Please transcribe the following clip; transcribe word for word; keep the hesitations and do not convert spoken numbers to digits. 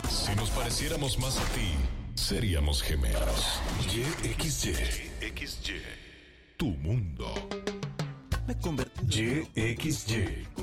Si nos pareciéramos más a ti, seríamos gemelos. Y X Y. X Y. Tu mundo. Me convertí. Y X Y.